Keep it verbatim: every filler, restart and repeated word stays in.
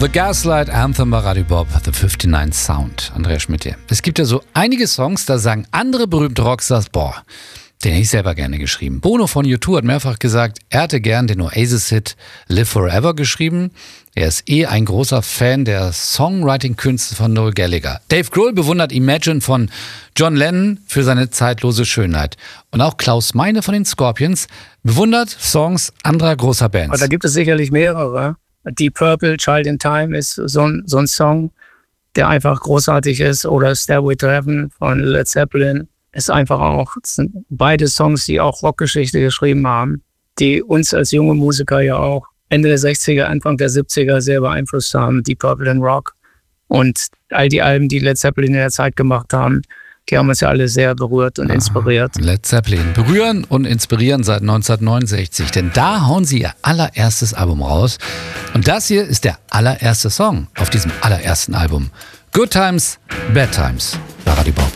The Gaslight Anthem bei Radio Bob, The fünfundneunzig Sound, Andreas Schmidt hier. Es gibt ja so einige Songs, da sagen andere berühmte Rockstars, boah, den hätte ich selber gerne geschrieben. Bono von U zwei hat mehrfach gesagt, er hätte gern den Oasis-Hit Live Forever geschrieben. Er ist eh ein großer Fan der Songwriting-Künste von Noel Gallagher. Dave Grohl bewundert Imagine von John Lennon für seine zeitlose Schönheit. Und auch Klaus Meine von den Scorpions bewundert Songs anderer großer Bands. Aber da gibt es sicherlich mehrere. Deep Purple, Child in Time ist so ein, so ein Song, der einfach großartig ist. Oder Stairway to Heaven von Led Zeppelin ist einfach auch, es sind beide Songs, die auch Rockgeschichte geschrieben haben, die uns als junge Musiker ja auch Ende der sechziger, Anfang der siebziger sehr beeinflusst haben. Deep Purple and Rock und all die Alben, die Led Zeppelin in der Zeit gemacht haben, die haben uns ja alle sehr berührt und inspiriert. Led Zeppelin berühren und inspirieren seit neunzehnhundertneunundsechzig, denn da hauen sie ihr allererstes Album raus. Und das hier ist der allererste Song auf diesem allerersten Album. Good Times, Bad Times bei Radio Bob.